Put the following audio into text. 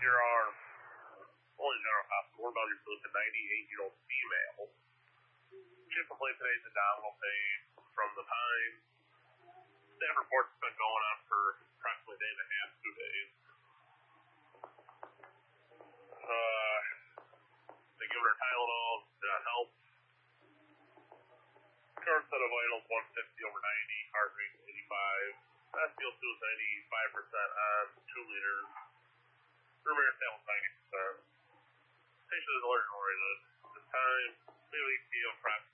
Here are only general hospital. What about your fluid? A 98-year-old female. She had complained today to abdominal pain from the Pine. Staff reports been going on for approximately a day and a half, 2 days. They give her Tylenol, did not help. Current set of vitals 150 over 90, heart rate 85. SpO2 is 95% on 2 liters. Room air sample 90%. Patient is alert and oriented. At this time, COET of approximately